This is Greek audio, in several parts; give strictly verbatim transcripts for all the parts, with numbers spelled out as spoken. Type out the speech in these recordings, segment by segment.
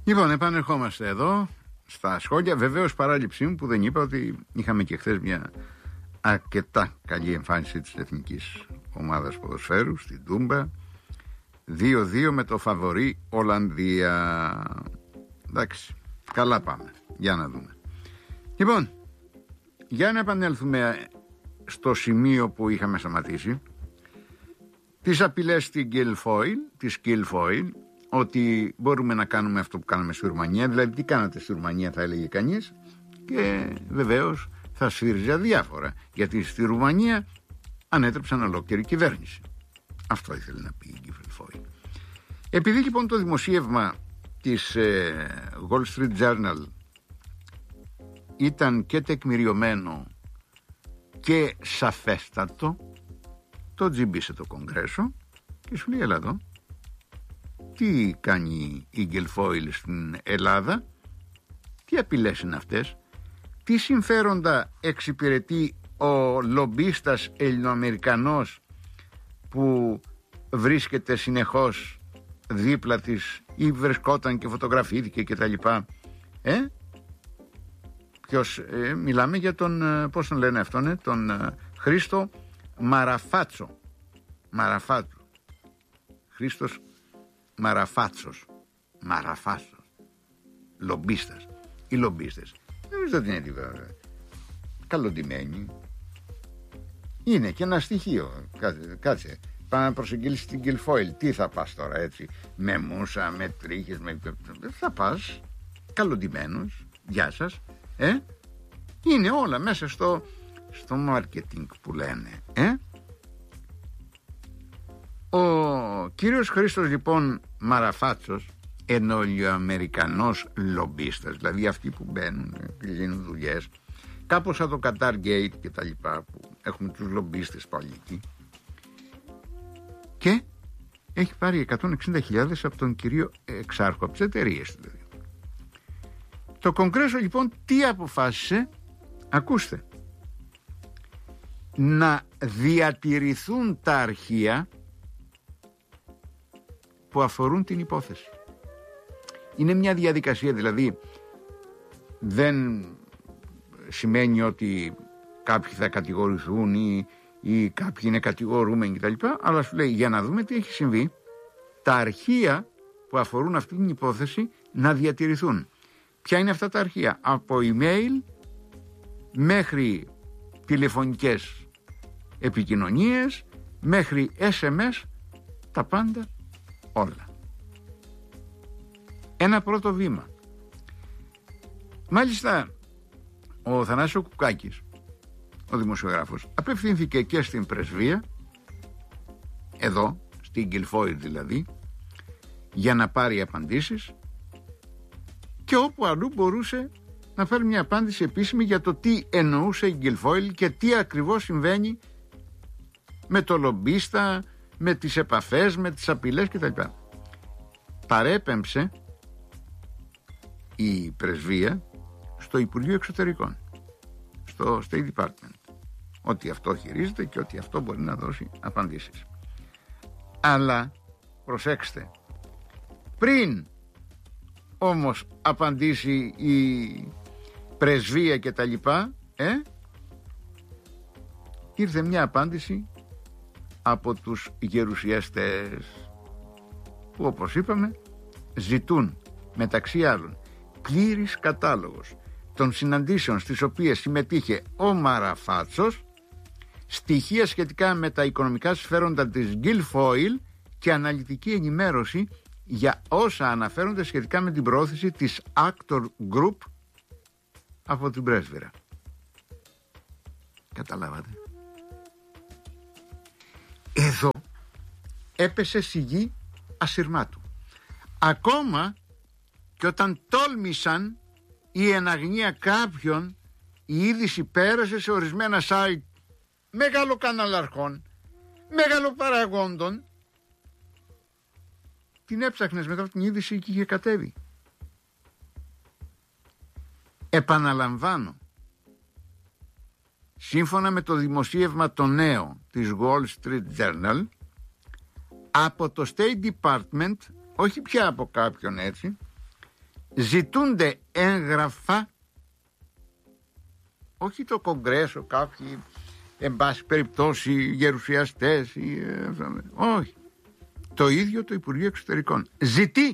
Λοιπόν, επανερχόμαστε εδώ στα σχόλια. Βεβαίως, παράληψή μου που δεν είπα ότι είχαμε και χθες μια αρκετά καλή εμφάνιση της εθνικής ομάδας ποδοσφαίρου στην Τούμπα. δύο δύο με το φαβορί Ολλανδία. Εντάξει, καλά πάμε. Για να δούμε. Λοιπόν, για να επανέλθουμε στο σημείο που είχαμε σταματήσει. Τις απειλές στην Guilfoyle, της Guilfoyle, ότι μπορούμε να κάνουμε αυτό που κάναμε στη Ρουμανία. Δηλαδή, τι κάνατε στη Ρουμανία, θα έλεγε κανείς, και βεβαίως θα σφύριζε αδιάφορα, γιατί στη Ρουμανία ανέτρεψαν ολόκληρη κυβέρνηση. Αυτό ήθελε να πει η Guilfoyle. Επειδή λοιπόν το δημοσίευμα της ε, Wall Street Journal ήταν και τεκμηριωμένο και σαφέστατο, το τζιμπήσε το Κογκρέσο και σου λέει, έλα εδώ, τι κάνει η Guilfoyle στην Ελλάδα, τι απειλές είναι αυτές, τι συμφέροντα εξυπηρετεί ο λομπίστας Ελληνοαμερικανός που βρίσκεται συνεχώς δίπλα της ή βρισκόταν και φωτογραφήθηκε και τα λοιπά. Ε? Ποιος, ε, μιλάμε για τον, πώς τον λένε αυτόν, ε, τον ε, Χρήστο Μαραφάτσο. Μαραφάτσο. Χρήστος Μαραφάτσος. Μαραφάτσος. Λομπίστας. Οι λομπίστες. Νομίζω ότι είναι τίποτα. Καλοντημένοι. Είναι και ένα στοιχείο. Κάτσε. κάτσε. Πάμε να προσεγγίσεις την Guilfoyle. Τι θα πας τώρα, έτσι, με μουσα, με τρίχες, με... θα πας καλοντημένος. Γεια σας. Ε? Είναι όλα μέσα στο στο marketing που λένε. Ε? Ο κύριος Χρήστος λοιπόν Μαραφάτσος, ενολιοαμερικανός λομπίστας, δηλαδή αυτοί που μπαίνουν και γίνουν δουλειές, κάπως σαν το Qatar Gate και τα λοιπά, που έχουμε τους λομπίστες πάλι εκεί, και έχει πάρει εκατόν εξήντα χιλιάδες από τον κύριο εξάρχο, από τις εταιρείες δηλαδή. Το Κογκρέσο λοιπόν τι αποφάσισε? Ακούστε. Να διατηρηθούν τα αρχεία που αφορούν την υπόθεση. Είναι μια διαδικασία, δηλαδή δεν σημαίνει ότι κάποιοι θα κατηγορηθούν ή, ή κάποιοι είναι κατηγορούμενοι κτλ. Αλλά σου λέει, για να δούμε τι έχει συμβεί, τα αρχεία που αφορούν αυτή την υπόθεση να διατηρηθούν. Ποια είναι αυτά τα αρχεία? Από email μέχρι τηλεφωνικές επικοινωνίες, μέχρι ες εμ ες, τα πάντα όλα. Ένα πρώτο βήμα. Μάλιστα ο Θανάσης Κουκάκης, ο δημοσιογράφος, απευθύνθηκε και στην πρεσβεία, εδώ στην Guilfoyle δηλαδή, για να πάρει απαντήσεις, και όπου αλλού μπορούσε να φέρει μια απάντηση επίσημη για το τι εννοούσε η Guilfoyle και τι ακριβώς συμβαίνει με το λομπίστα, με τις επαφές, με τις απειλές κτλ. Παρέπεμψε η πρεσβεία στο Υπουργείο Εξωτερικών, στο State Department, ότι αυτό χειρίζεται και ότι αυτό μπορεί να δώσει απαντήσεις. Αλλά προσέξτε, πριν όμως απαντήσει η πρεσβεία και τα λοιπά, ε, ήρθε μια απάντηση από τους γερουσιαστές, που όπως είπαμε ζητούν μεταξύ άλλων πλήρης κατάλογος των συναντήσεων στις οποίες συμμετείχε ο Μαραφάτσος, στοιχεία σχετικά με τα οικονομικά συμφέροντα της Guilfoyle και αναλυτική ενημέρωση για όσα αναφέρονται σχετικά με την προώθηση της Actor Group από την πρέσβυρα. Καταλάβατε? Εδώ έπεσε σιγή ασυρμάτου. Ακόμα και όταν τόλμησαν η εναγνία κάποιον, η είδηση πέρασε σε ορισμένα site μεγαλοκαναλαρχών, μεγαλοπαραγόντων. Την έψαχνες μετά την είδηση και είχε κατέβει. Επαναλαμβάνω, σύμφωνα με το δημοσίευμα το νέο της Wall Street Journal, από το State Department, όχι πια από κάποιον έτσι, ζητούνται έγγραφα, όχι το Κογκρέσο, κάποιοι εν πάση περιπτώσει γερουσιαστές ή, ε, όχι, το ίδιο το Υπουργείο Εξωτερικών ζητεί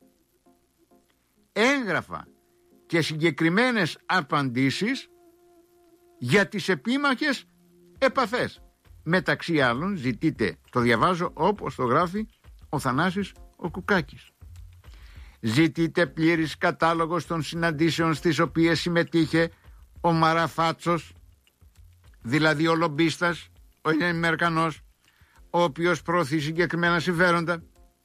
έγγραφα και συγκεκριμένες απαντήσεις για τις επίμαχες επαφές. Μεταξύ άλλων ζητείτε, το διαβάζω όπως το γράφει ο Θανάσης ο Κουκάκης, ζητείτε πλήρης κατάλογος των συναντήσεων στις οποίες συμμετείχε ο Μαραφάτσος, δηλαδή ο λομπίστας, ο Αμερικανός, ο οποίος προωθεί συγκεκριμένα συμφέροντα,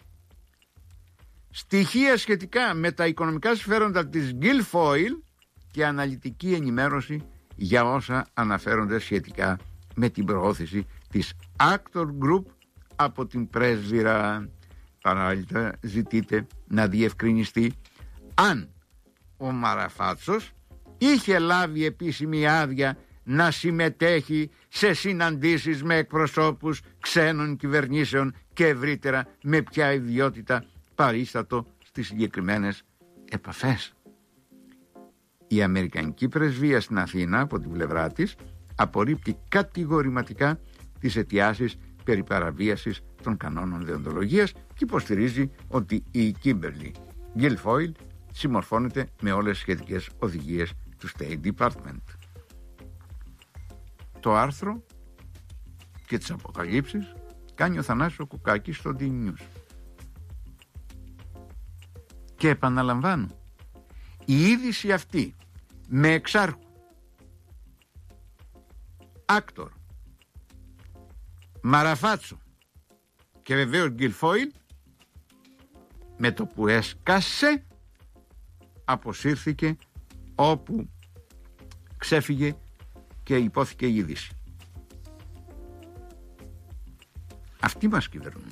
στοιχεία σχετικά με τα οικονομικά συμφέροντα της Guilfoyle και αναλυτική ενημέρωση για όσα αναφέρονται σχετικά με την προώθηση της Actor Group από την πρέσβυρα. Παράλληλα ζητείτε να διευκρινιστεί αν ο Μαραφάτσος είχε λάβει επίσημη άδεια να συμμετέχει σε συναντήσεις με εκπροσώπους ξένων κυβερνήσεων και ευρύτερα με ποια ιδιότητα παρίστατο στις συγκεκριμένες επαφές. Η Αμερικανική πρεσβεία στην Αθήνα από την πλευρά της απορρίπτει κατηγορηματικά τις αιτιάσεις περί παραβίασης των κανόνων δεοντολογίας και υποστηρίζει ότι η Kimberly Guilfoyle συμμορφώνεται με όλες τις σχετικές οδηγίες του State Department. Το άρθρο και τις αποκαλύψεις κάνει ο Θανάσης ο Κουκάκης στο ντι News. Και επαναλαμβάνω, η είδηση αυτή με εξάρχου, Άκτορ, Μαραφάτσο και βεβαίως Guilfoyle, με το που έσκασε αποσύρθηκε όπου ξέφυγε και υπόθηκε η είδηση. Αυτοί μας κυβερνούν.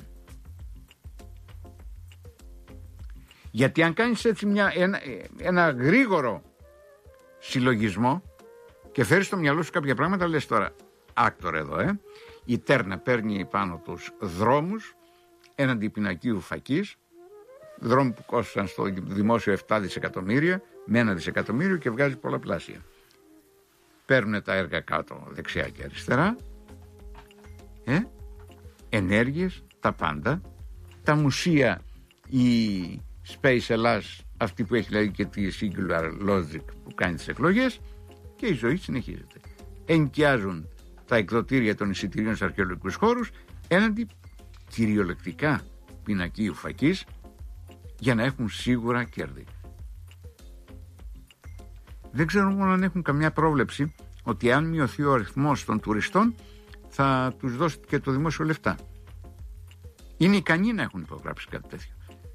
Γιατί αν κάνεις έτσι μια, ένα, ένα γρήγορο συλλογισμό και φέρεις στο μυαλό σου κάποια πράγματα, λες τώρα, Άκτορ εδώ, ε, η Τέρνα παίρνει πάνω τους δρόμους έναντι πινακίου φακής, δρόμοι που κόστησαν στο δημόσιο επτά δισεκατομμύρια με ένα δισεκατομμύριο και βγάζει πολλαπλάσια. Παίρνουν τα έργα κάτω δεξιά και αριστερά, ε, ενέργειες, τα πάντα, τα μουσεία, η Space Ελλάς, αυτή που έχει δηλαδή και τη Singular Logic που κάνει τις εκλογές, και η ζωή συνεχίζεται. Ενοικιάζουν τα εκδοτήρια των εισιτηρίων στους αρχαιολογικούς χώρους έναντι κυριολεκτικά πινακίου φακής για να έχουν σίγουρα κέρδη. Δεν ξέρω μόνο αν έχουν καμιά πρόβλεψη ότι αν μειωθεί ο αριθμός των τουριστών θα τους δώσει και το δημόσιο λεφτά. Είναι ικανοί να έχουν υπογράψει κάτι τέτοιο.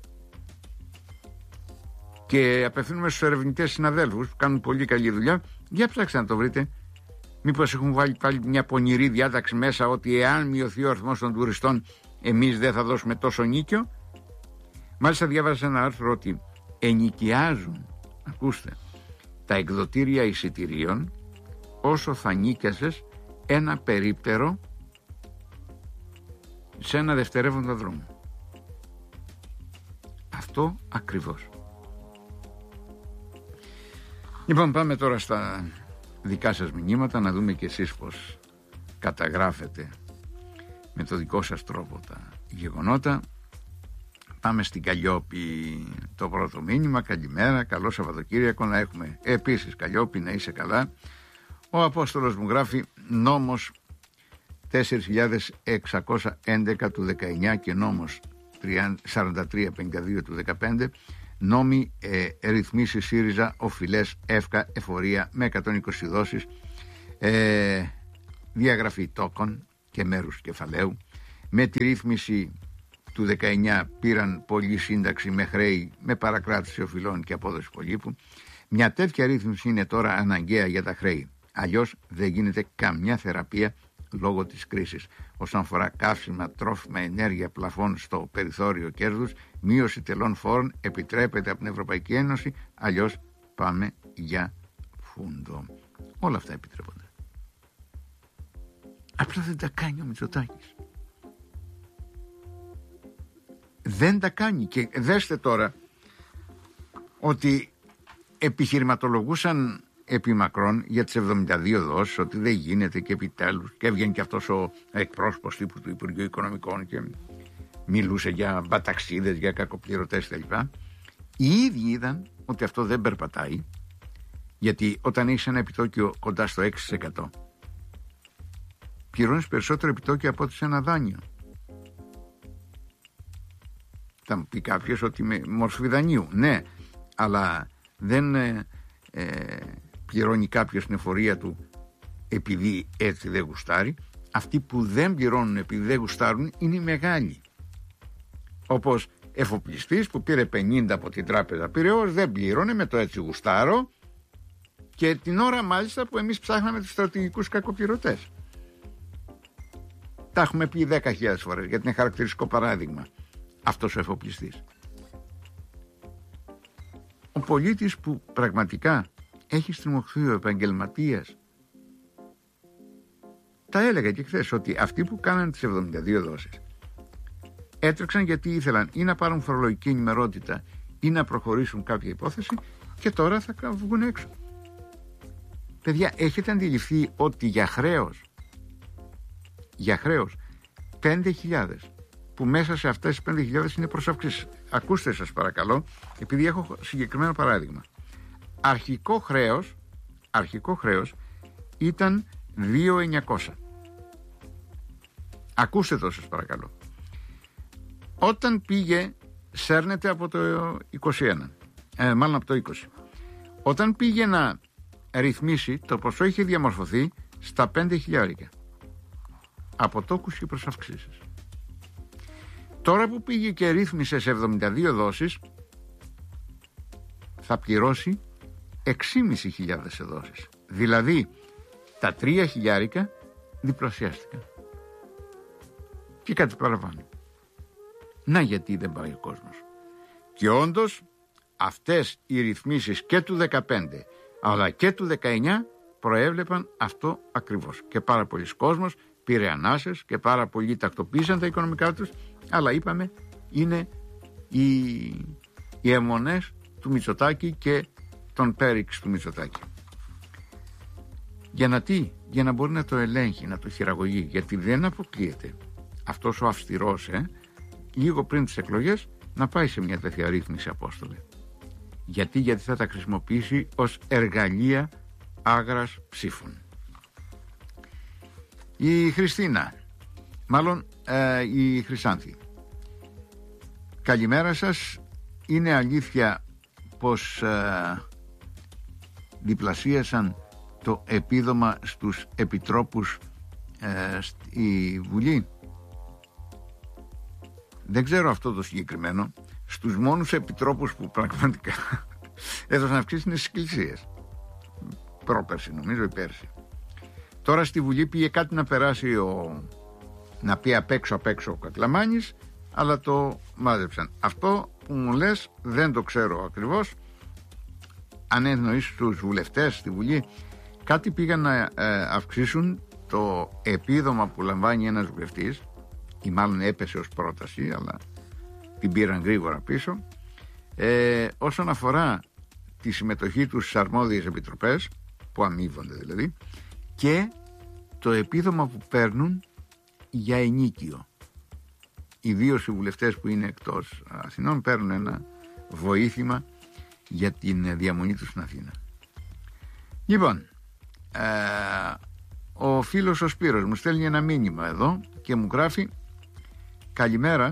Και απευθύνουμε στους ερευνητές συναδέλφους που κάνουν πολύ καλή δουλειά, για ψάξτε να το βρείτε. Μήπως έχουν βάλει πάλι μια πονηρή διάταξη μέσα ότι εάν μειωθεί ο αριθμός των τουριστών εμείς δεν θα δώσουμε τόσο νίκιο. Μάλιστα διάβασα ένα άρθρο ότι ενοικιάζουν, ακούστε, τα εκδοτήρια εισιτηρίων όσο θα νίκιασες ένα περίπτερο σε ένα δευτερεύοντα δρόμο. Αυτό ακριβώς. Λοιπόν, πάμε τώρα στα δικά σας μηνύματα, να δούμε και εσείς πως καταγράφετε με το δικό σας τρόπο τα γεγονότα. Πάμε στην Καλλιόπη το πρώτο μήνυμα. Καλημέρα, καλό Σαββατοκύριακο να έχουμε. Επίσης Καλλιόπη, να είσαι καλά. Ο Απόστολος μου γράφει νόμος τέσσερις χιλιάδες εξακόσια έντεκα του δεκαεννιά και νόμος σαράντα τρία πενήντα δύο του δεκαπέντε, νόμοι ε, ρυθμίσει ΣΥΡΙΖΑ, οφειλές, εύκα, εφορία με εκατόν είκοσι δόσεις, ε, διαγραφή τόκων και μέρους κεφαλαίου. Με τη ρύθμιση του δεκαεννιά πήραν πολλή σύνταξη με χρέη, με παρακράτηση οφειλών και απόδοση υπολείπου. Μια τέτοια ρύθμιση είναι τώρα αναγκαία για τα χρέη. Αλλιώς δεν γίνεται καμιά θεραπεία λόγω της κρίσης. Όσον αφορά καύσιμα, τρόφιμα, ενέργεια, πλαφών στο περιθώριο κέρδους, μείωση τελών φόρων επιτρέπεται από την Ευρωπαϊκή Ένωση, αλλιώς πάμε για φούντο. Όλα αυτά επιτρέπονται. Απλά δεν τα κάνει ο Μητσοτάκης. Δεν τα κάνει. Και δέστε τώρα ότι επιχειρηματολογούσαν επί μακρόν για τις εβδομήντα δύο δόσεις, ότι δεν γίνεται και επιτέλους, και έβγαινε και αυτός ο εκπρόσωπος τύπου του Υπουργείου Οικονομικών και μιλούσε για μπαταξίδες, για κακοπληρωτές κλπ. Οι ίδιοι είδαν ότι αυτό δεν περπατάει, γιατί όταν έχεις ένα επιτόκιο κοντά στο έξι τοις εκατό πληρώνεις περισσότερο επιτόκιο από ό,τι σε ένα δάνειο. Θα μου πει κάποιος ότι με μορφή δανείου, ναι, αλλά δεν ε, ε, πληρώνει κάποιος την εφορία του επειδή έτσι δεν γουστάρει. Αυτοί που δεν πληρώνουν επειδή δεν γουστάρουν είναι οι μεγάλοι. Όπως εφοπλιστής που πήρε πενήντα από την τράπεζα Πειραιώς, δεν πλήρωνε με το έτσι γουστάρω, και την ώρα μάλιστα που εμείς ψάχναμε τους στρατηγικούς κακοπληρωτές. Τα έχουμε πει δέκα χιλιάδες φορές, γιατί είναι χαρακτηριστικό παράδειγμα αυτός ο εφοπλιστής. Ο πολίτης που πραγματικά έχει στριμωχθεί, ο επαγγελματίας, τα έλεγα και χθες ότι αυτοί που κάνανε τις εβδομήντα δύο δόσεις έτρεξαν γιατί ήθελαν ή να πάρουν φορολογική ενημερότητα ή να προχωρήσουν κάποια υπόθεση, και τώρα θα βγουν έξω. Παιδιά, έχετε αντιληφθεί ότι για χρέος για χρέος πέντε χιλιάδες, που μέσα σε αυτές τις πέντε χιλιάδες είναι προς αυξήσεις. Ακούστε σας παρακαλώ, επειδή έχω συγκεκριμένο παράδειγμα. Αρχικό χρέος αρχικό χρέος ήταν δύο χιλιάδες εννιακόσια. Ακούστε το σας παρακαλώ. Όταν πήγε, σέρνεται από το είκοσι ένα, ε, μάλλον από το είκοσι. Όταν πήγε να ρυθμίσει, το ποσό είχε διαμορφωθεί στα πέντε χιλιάδες από τόκους και προς αυξήσεις. Τώρα που πήγε και ρύθμισε σε εβδομήντα δύο δόσεις, θα πληρώσει έξι χιλιάδες πεντακόσιες δόσεις. Δηλαδή τα τρία χιλιάρικα διπλασιάστηκαν. Και κάτι παραπάνω. Να γιατί δεν πάει ο κόσμος. Και όντως αυτές οι ρυθμίσεις και του δεκαπέντε αλλά και του δεκαεννιά προέβλεπαν αυτό ακριβώς. Και πάρα πολλοί κόσμος πήρε ανάσες και πάρα πολλοί τακτοποίησαν τα οικονομικά τους, αλλά είπαμε είναι οι, οι αιμονές του Μητσοτάκη και τον πέριξ του Μητσοτάκη. Για να τι, για να μπορεί να το ελέγχει, να το χειραγωγεί, γιατί δεν αποκλείεται αυτός ο αυστηρός ε, λίγο πριν τις εκλογές να πάει σε μια τέτοια ρύθμιση, Απόστολε. Γιατί, γιατί θα τα χρησιμοποιήσει ως εργαλεία άγρας ψήφων. Η Χριστίνα, μάλλον ε, η Χρυσάνθη. Καλημέρα σας. Είναι αλήθεια πως ε, διπλασίασαν το επίδομα στους επιτρόπους ε, στη Βουλή? Δεν ξέρω αυτό το συγκεκριμένο. Στους μόνους επιτρόπους που πραγματικά έδωσαν αυξήσεις είναι στις εκκλησίες. Πρόπερση νομίζω ή πέρσι. Τώρα στη Βουλή πήγε κάτι να περάσει ο... να πει απ' έξω απ' έξω ο Κακλαμάνης, αλλά το μάζεψαν. Αυτό που μου λες δεν το ξέρω ακριβώς. Αν εννοείς τους βουλευτές στη Βουλή, κάτι πήγαν να ε, αυξήσουν το επίδομα που λαμβάνει ένας βουλευτής, ή μάλλον έπεσε ως πρόταση, αλλά την πήραν γρήγορα πίσω, ε, όσον αφορά τη συμμετοχή τους στις αρμόδιες επιτροπές, που αμείβονται δηλαδή, και το επίδομα που παίρνουν για ενίκιο. Ιδίως οι βουλευτές που είναι εκτός Αθηνών παίρνουν ένα βοήθημα για την διαμονή τους στην Αθήνα. Λοιπόν, ε, ο φίλος ο Σπύρος μου στέλνει ένα μήνυμα εδώ και μου γράφει: καλημέρα,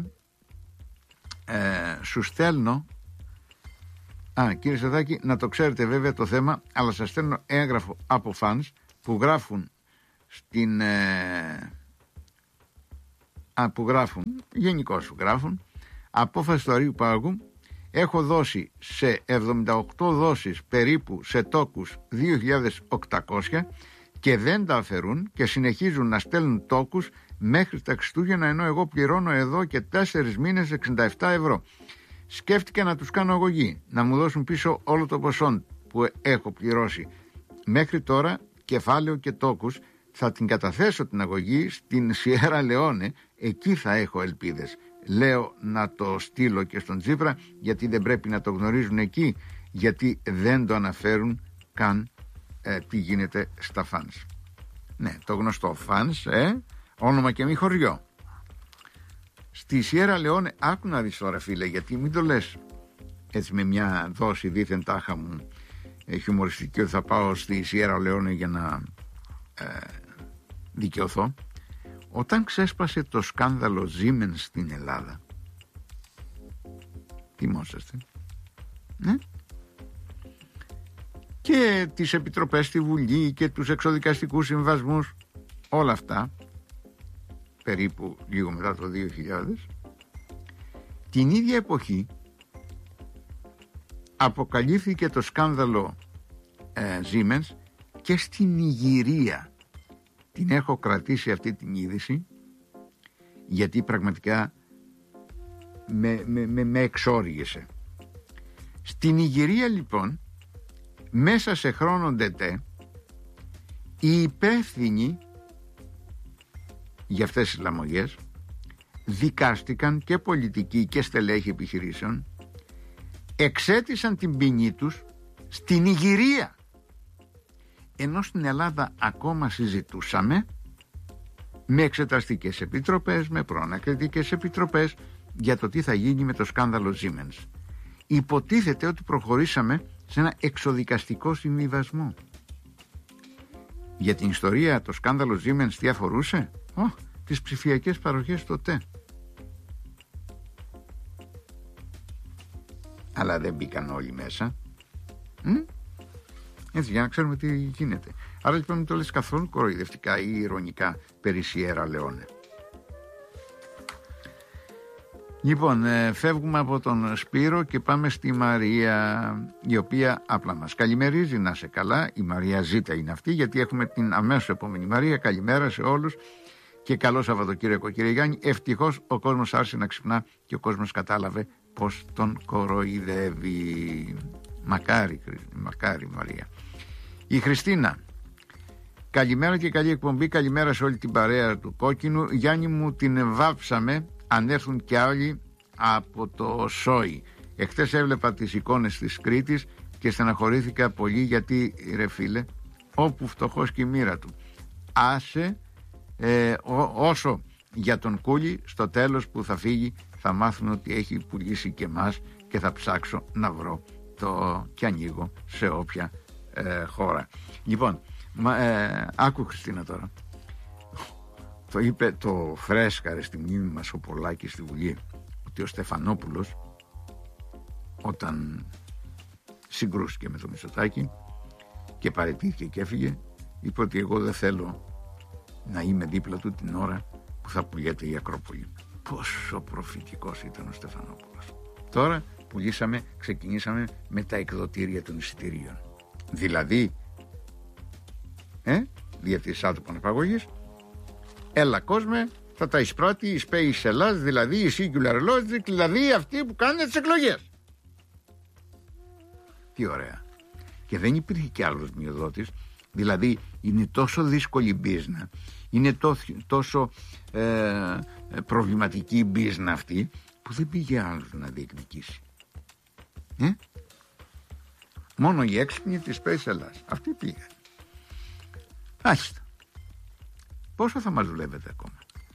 ε, σου στέλνω. Α, κύριε Σαδάκη, να το ξέρετε βέβαια το θέμα, αλλά σας στέλνω έγγραφο από φανς που γράφουν στην ε, α, που γράφουν, γενικώς γράφουν, απόφαση του Αρείου Πάγου. Έχω δώσει σε εβδομήντα οκτώ δόσεις περίπου σε τόκους δύο χιλιάδες οκτακόσια και δεν τα αφαιρούν και συνεχίζουν να στέλνουν τόκους μέχρι τα Χριστούγεννα, ενώ εγώ πληρώνω εδώ και τέσσερις μήνες εξήντα επτά ευρώ. Σκέφτηκα να τους κάνω αγωγή, να μου δώσουν πίσω όλο το ποσό που έχω πληρώσει μέχρι τώρα, κεφάλαιο και τόκους. Θα την καταθέσω την αγωγή στην Σιέρα Λεόνε, εκεί θα έχω ελπίδες. λέω να το στείλω και στον Τσίπρα, γιατί δεν πρέπει να το γνωρίζουν εκεί, γιατί δεν το αναφέρουν καν ε, τι γίνεται στα φανς. Ναι, το γνωστό φανς, ε, όνομα και μη χωριό. Στη Σιέρα Λεόνε, άκου να δεις τώρα φίλε, γιατί μην το λες έτσι με μια δόση δίθεν τάχα μου ε, χιουμοριστική, ότι θα πάω στη Σιέρα Λεόνε για να ε, δικαιωθώ. Όταν ξέσπασε το σκάνδαλο Siemens στην Ελλάδα, θυμόσαστε, ναι? Και τις επιτροπές στη Βουλή και τους εξοδικαστικούς συμβασμούς, όλα αυτά περίπου λίγο μετά το δύο χιλιάδες, την ίδια εποχή αποκαλύφθηκε το σκάνδαλο ε, Siemens και στην Νιγηρία. Την έχω κρατήσει αυτή την είδηση, γιατί πραγματικά με, με, με, με εξόργησε. Στην Νιγηρία λοιπόν, μέσα σε χρόνο ντετέ, οι υπεύθυνοι για αυτές τις λαμογές δικάστηκαν, και πολιτικοί και στελέχοι επιχειρήσεων, εξέτησαν την ποινή τους στην Νιγηρία. Ενώ στην Ελλάδα ακόμα συζητούσαμε με εξεταστικές επιτροπές, με προανακριτικές επιτροπές για το τι θα γίνει με το σκάνδαλο Siemens. Υποτίθεται ότι προχωρήσαμε σε ένα εξοδικαστικό συμβιβασμό. Για την ιστορία το σκάνδαλο Siemens τι αφορούσε? Oh, τις ψηφιακές παροχές τότε. Αλλά δεν μπήκαν όλοι μέσα. Μ? Έτσι, για να ξέρουμε τι γίνεται. Άρα λοιπόν μην το λες καθόλου κοροϊδευτικά ή ειρωνικά περί Σιέρα Λεόνε. Λοιπόν, ε, φεύγουμε από τον Σπύρο και πάμε στη Μαρία, η οποία απλά μας καλημερίζει. Να σε καλά, η Μαρία Ζήτα είναι αυτή, γιατί έχουμε την αμέσως επόμενη Μαρία. Καλημέρα σε όλους και καλό Σαββατοκύριακο, κύριε Γιάννη. Ευτυχώς ο κόσμος άρχισε να ξυπνά και ο κόσμος κατάλαβε πως τον κοροϊδεύει. Μακάρι, μακάρι Μαρία. Η Χριστίνα, καλημέρα και καλή εκπομπή. Καλημέρα σε όλη την παρέα του Κόκκινου. Γιάννη μου, την βάψαμε, αν έρθουν και άλλοι από το ΣΟΙ. Εχθές έβλεπα τις εικόνες της Κρήτης και στεναχωρήθηκα πολύ, γιατί ρε φίλε, όπου φτωχός και η μοίρα του. Άσε ε, ό, όσο για τον Κούλι, στο τέλος που θα φύγει θα μάθουν ότι έχει πουλήσει και μας, και θα ψάξω να βρω το και ανοίγω σε όποια ε, χώρα. Λοιπόν, μα, ε, άκου Χριστίνα τώρα. Το είπε το φρέσκαρε στη μνήμη μας ο Πολάκης στη Βουλή, ότι ο Στεφανόπουλος, όταν συγκρούστηκε με το Μητσοτάκη και παραιτήθηκε και έφυγε, είπε ότι εγώ δεν θέλω να είμαι δίπλα του την ώρα που θα πουλιέται η Ακρόπολη. Πόσο προφητικός ήταν ο Στεφανόπουλος. Τώρα πουλήσαμε, ξεκινήσαμε με τα εκδοτήρια των εισιτηρίων. Δηλαδή, ε, διευθυντής άτομων επαγωγής, έλα κόσμε, θα τα εισπράττει η Space Ελλάς, δηλαδή η Singular Logic, δηλαδή αυτοί που κάνουν τις εκλογές. Τι ωραία. Και δεν υπήρχε κι άλλος μειοδότης. Δηλαδή είναι τόσο δύσκολη η μπίζνα, είναι τόσο, τόσο ε, προβληματική η μπίζνα αυτή, που δεν πήγε άλλος να διεκδικήσει. Ε? Μόνο οι έξυπνοι της Space Ελλάς, αυτοί πήγαν. Άχιστα. Πόσο θα μας δουλεύετε ακόμα?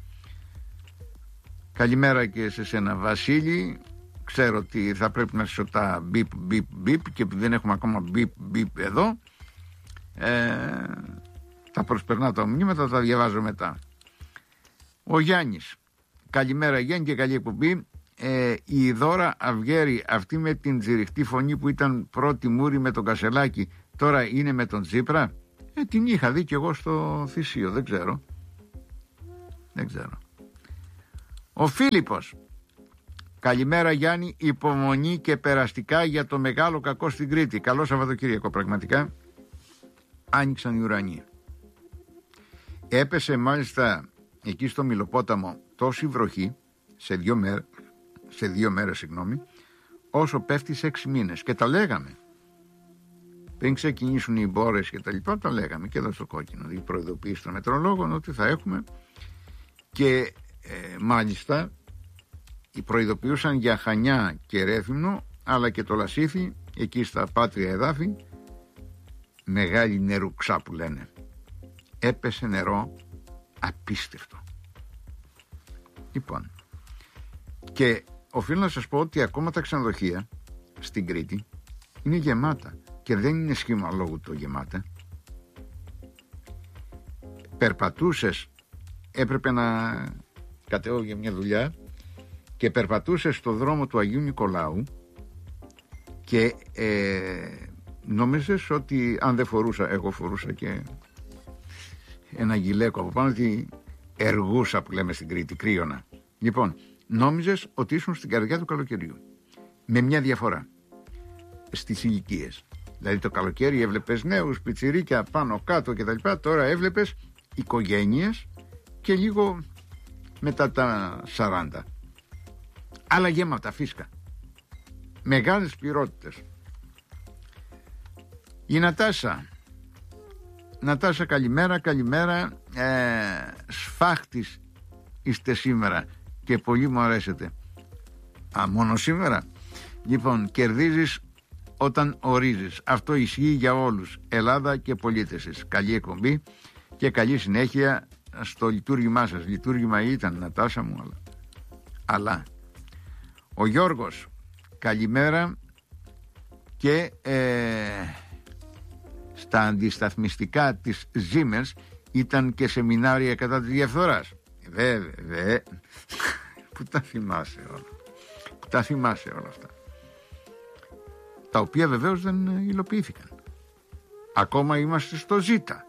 Καλημέρα και σε σένα Βασίλη. Ξέρω ότι θα πρέπει να σου τα μπιπ μπιπ μπιπ, και επειδή δεν έχουμε ακόμα μπιπ μπιπ εδώ, ε, τα προσπερνάω τα μηνύματα, τα διαβάζω μετά. Ο Γιάννης, καλημέρα Γιάννη και καλή εκπομπή. ε, Η Δώρα Αυγέρη, αυτή με την τζιριχτή φωνή που ήταν πρώτη μούρη με τον Κασελάκη, τώρα είναι με τον Τσίπρα? Ε, την είχα δει κι εγώ στο Θησίο, δεν ξέρω. Δεν ξέρω. Ο Φίλιππος, καλημέρα Γιάννη, υπομονή και περαστικά για το μεγάλο κακό στην Κρήτη. Καλό Σαββατοκύριακο πραγματικά. Άνοιξαν οι ουρανοί. Έπεσε μάλιστα εκεί στο Μυλοπόταμο τόση βροχή σε δύο μέρες, σε δύο μέρες συγγνώμη, όσο πέφτει σε έξι μήνες. Και τα λέγαμε. Πριν ξεκινήσουν οι μπόρες και τα λοιπά, τα λέγαμε και εδώ στο Κόκκινο. Η προειδοποίηση των μετρολόγων ότι θα έχουμε, και ε, μάλιστα προειδοποιούσαν για Χανιά και Ρέθυμνο, αλλά και το Λασίθι, εκεί στα πάτρια εδάφη, μεγάλη νερουξά που λένε. Έπεσε νερό απίστευτο. Λοιπόν, και οφείλω να σας πω ότι ακόμα τα ξενοδοχεία στην Κρήτη είναι γεμάτα και δεν είναι σχήμα λόγου το γεμάτα. Περπατούσες, έπρεπε να κατέβω για μια δουλειά και περπατούσες στο δρόμο του Αγίου Νικολάου και ε, νόμιζες ότι αν δεν φορούσα, εγώ φορούσα και ένα γυλαίκο από πάνω, ότι εργούσα που λέμε στην Κρήτη, κρύωνα. Λοιπόν, νόμιζες ότι ήσουν στην καρδιά του καλοκαιριού. Με μια διαφορά στις ηλικίες. Δηλαδή το καλοκαίρι έβλεπες νέους, πιτσιρίκια πάνω κάτω κτλ. Τώρα έβλεπες οικογένειες και λίγο μετά τα σαράντα. Αλλά γέματα φύσκα. Μεγάλες πληρότητες. Η Νατάσα. Νατάσα, καλημέρα, καλημέρα. Ε, σφάχτης είστε σήμερα και πολύ μου αρέσετε. Α, μόνο σήμερα. Λοιπόν, κερδίζεις όταν ορίζεις. Αυτό ισχύει για όλους. Ελλάδα και πολίτες της. Καλή εκπομπή και καλή συνέχεια στο λειτουργήμά σας. Λειτουργήμα ήταν, Νατάσα μου, αλλά, αλλά. Ο Γιώργος, καλημέρα και ε, στα αντισταθμιστικά της Siemens ήταν και σεμινάρια κατά της διαφθοράς. Βέβαια, βέβαια. Που τα θυμάσαι όλα. Που τα θυμάσαι όλα αυτά. Τα οποία βεβαίως δεν υλοποιήθηκαν. Ακόμα είμαστε στο ζήτα.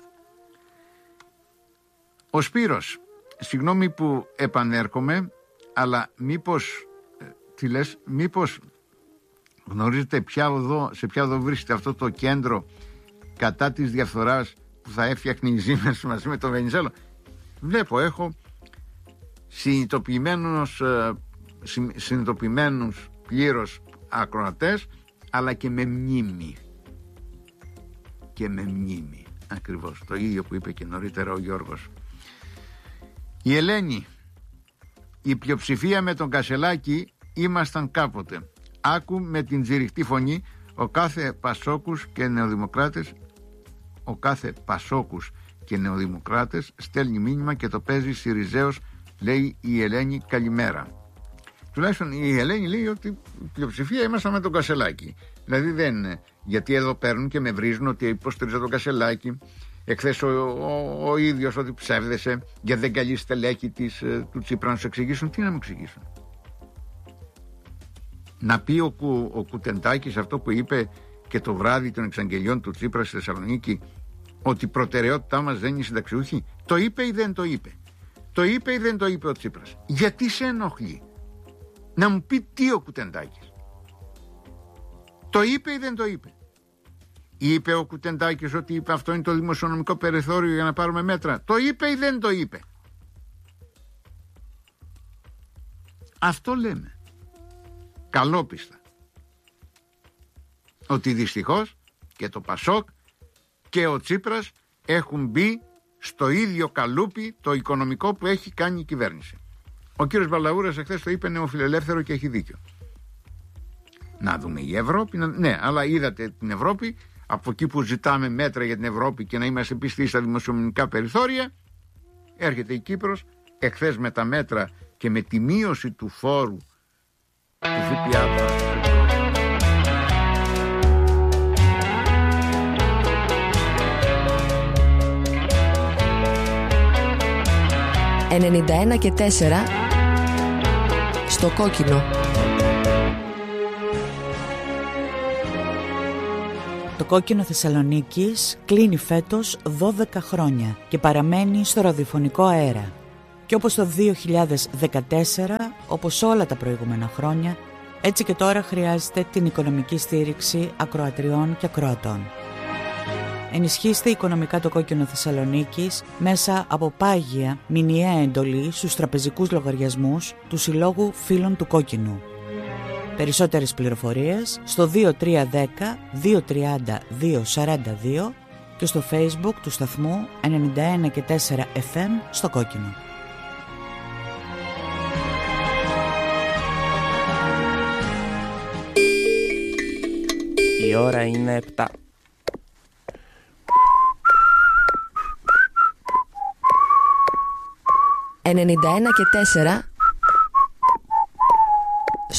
Ο Σπύρος, συγγνώμη που επανέρχομαι, αλλά μήπως, τι λες, μήπως γνωρίζετε ποια οδό, σε ποια οδό βρίσκεται αυτό το κέντρο κατά της διαφθοράς που θα έφτιαχνε η Siemens μαζί με τον Βενιζέλο? Βλέπω, έχω συνειδητοποιημένους, συνειδητοποιημένους πλήρως ακροατές, αλλά και με μνήμη. Και με μνήμη. Ακριβώς το ίδιο που είπε και νωρίτερα ο Γιώργος. Η Ελένη, η πλειοψηφία με τον Κασελάκη ήμασταν κάποτε. Άκου με την τζιριχτή φωνή ο κάθε Πασόκους και Νεοδημοκράτες, ο κάθε Πασόκους και Νεοδημοκράτες στέλνει μήνυμα και το παίζει Σιριζέος, λέει η Ελένη, καλημέρα. Τουλάχιστον η Ελένη λέει ότι η πλειοψηφία ήμασταν με τον Κασελάκη. Δηλαδή δεν, γιατί εδώ παίρνουν και με βρίζουν ότι υποστηρίζω τον Κασελάκη. Εχθές ο, ο, ο ίδιος ότι ψεύδεσε για δεν καλή στελέχη της, του Τσίπρα, να σου εξηγήσουν. Τι να μου εξηγήσουν? Να πει ο, ο Κουτεντάκης αυτό που είπε και το βράδυ των εξαγγελιών του Τσίπρα στη Θεσσαλονίκη, ότι η προτεραιότητά μας δεν είναι οι συνταξιούχοι? Το είπε ή δεν το είπε? Το είπε ή δεν το είπε ο Τσίπρας? Γιατί σε ενοχλεί? Να μου πει τι ο Κουτεντάκης. Το είπε ή δεν το είπε? Είπε ο Κουτεντάκης ότι είπε αυτό είναι το δημοσιονομικό περιθώριο για να πάρουμε μέτρα? Το είπε ή δεν το είπε? Αυτό λέμε καλόπιστα, ότι δυστυχώς και το Πασόκ και ο Τσίπρας έχουν μπει στο ίδιο καλούπι το οικονομικό που έχει κάνει η κυβέρνηση. Ο κύριος Μπαλαούρας εχθές το είπε νεοφιλελεύθερο και έχει δίκιο. Να δούμε η Ευρώπη, να... ναι, αλλά είδατε την Ευρώπη, από εκεί που ζητάμε μέτρα για την Ευρώπη και να είμαστε πιστοί στα δημοσιονομικά περιθώρια, έρχεται η Κύπρος εχθές με τα μέτρα και με τη μείωση του φόρου του ΦΠΑ. ενενήντα ένα και τέσσερα στο κόκκινο. Το κόκκινο Θεσσαλονίκης κλείνει φέτος δώδεκα χρόνια και παραμένει στο ραδιοφωνικό αέρα. Και όπως το δύο χιλιάδες δεκατέσσερα, όπως όλα τα προηγούμενα χρόνια, έτσι και τώρα χρειάζεται την οικονομική στήριξη ακροατριών και ακροατών. Ενισχύστε οικονομικά το κόκκινο Θεσσαλονίκης μέσα από πάγια μηνιαία εντολή στους τραπεζικούς λογαριασμούς του Συλλόγου Φίλων του Κόκκινου. Περισσότερες πληροφορίες στο δύο τρία ένα μηδέν δύο τρία μηδέν δύο τέσσερα δύο και στο Facebook του σταθμού ενενήντα ένα και τέσσερα εφ εμ στο Κόκκινο. Η ώρα είναι επτά. ενενήντα ένα και τέσσερα